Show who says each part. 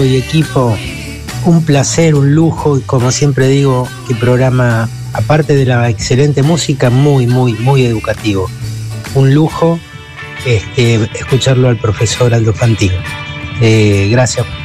Speaker 1: y equipo, un placer, un lujo, y como siempre digo, que programa, aparte de la excelente música, muy educativo. Un lujo escucharlo al profesor Aldo Fantino. Gracias